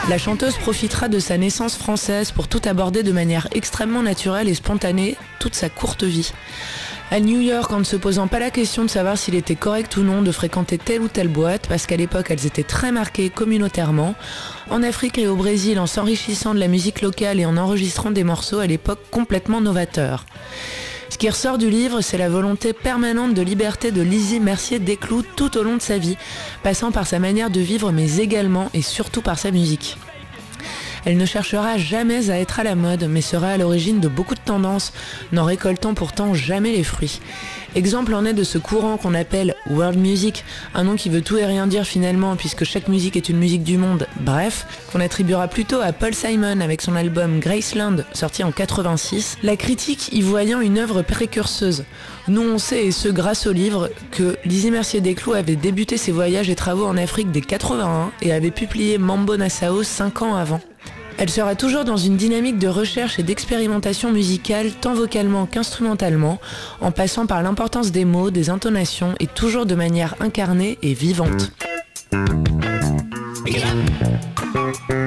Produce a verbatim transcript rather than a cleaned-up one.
La chanteuse profitera de sa naissance française pour tout aborder de manière extrêmement naturelle et spontanée toute sa courte vie. À New York, en ne se posant pas la question de savoir s'il était correct ou non de fréquenter telle ou telle boîte, parce qu'à l'époque elles étaient très marquées communautairement. En Afrique et au Brésil, en s'enrichissant de la musique locale et en enregistrant des morceaux à l'époque complètement novateurs. Ce qui ressort du livre, c'est la volonté permanente de liberté de Lizzy Mercier-Desclous tout au long de sa vie, passant par sa manière de vivre mais également et surtout par sa musique. Elle ne cherchera jamais à être à la mode, mais sera à l'origine de beaucoup de tendances, n'en récoltant pourtant jamais les fruits. Exemple en est de ce courant qu'on appelle World Music, un nom qui veut tout et rien dire finalement, puisque chaque musique est une musique du monde, bref, qu'on attribuera plutôt à Paul Simon avec son album Graceland, sorti en quatre-vingt-six, la critique y voyant une œuvre précurseuse. Nous on sait, et ce grâce au livre, que Lizzy Mercier-Desclous avait débuté ses voyages et travaux en Afrique dès quatre-vingt-un et avait publié Mambo Nassau cinq ans avant. Elle sera toujours dans une dynamique de recherche et d'expérimentation musicale, tant vocalement qu'instrumentalement, en passant par l'importance des mots, des intonations, et toujours de manière incarnée et vivante.